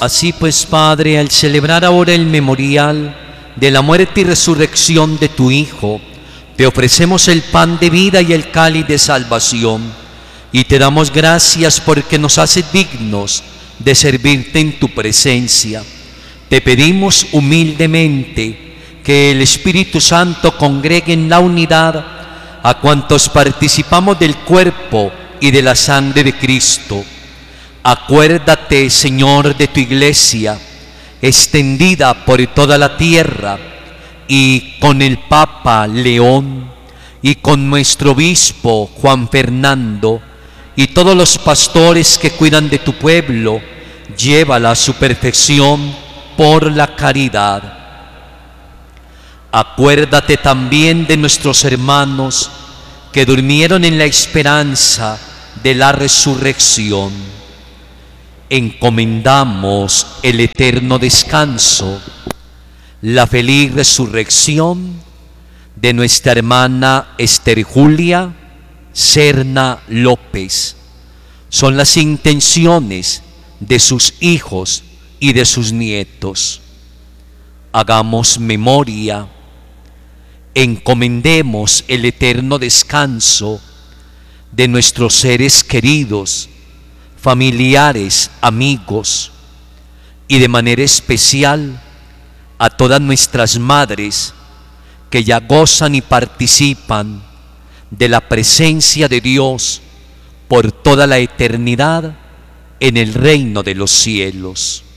Así pues, Padre, al celebrar ahora el memorial de la muerte y resurrección de tu Hijo, te ofrecemos el pan de vida y el cáliz de salvación, y te damos gracias porque nos haces dignos de servirte en tu presencia. Te pedimos humildemente que el Espíritu Santo congregue en la unidad a cuantos participamos del cuerpo y de la sangre de Cristo. Acuérdate, Señor, de tu iglesia, extendida por toda la tierra, y con el Papa León, y con nuestro obispo Juan Fernando, y todos los pastores que cuidan de tu pueblo, llévala a su perfección por la caridad. Acuérdate también de nuestros hermanos que durmieron en la esperanza de la resurrección. Encomendamos el eterno descanso, la feliz resurrección de nuestra hermana Esther Julia Serna López. Son las intenciones de sus hijos y de sus nietos. Hagamos memoria, encomendemos el eterno descanso de nuestros seres queridos, familiares, amigos, y de manera especial a todas nuestras madres que ya gozan y participan de la presencia de Dios por toda la eternidad en el reino de los cielos.